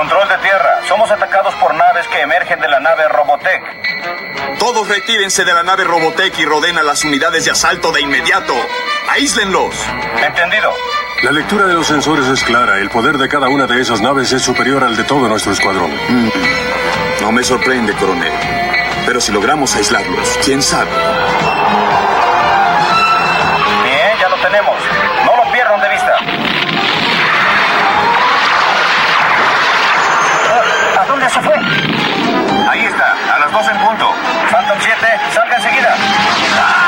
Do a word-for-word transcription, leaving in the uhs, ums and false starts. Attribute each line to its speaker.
Speaker 1: Control de tierra. Somos atacados por naves que emergen de la nave Robotech.
Speaker 2: Todos retírense de la nave Robotech y rodeen a las unidades de asalto de inmediato. ¡Aíslenlos!
Speaker 1: Entendido.
Speaker 3: La lectura de los sensores es clara. El poder de cada una de esas naves es superior al de todo nuestro escuadrón.
Speaker 2: Mm. No me sorprende, coronel. Pero si logramos aislarlos, ¿quién sabe?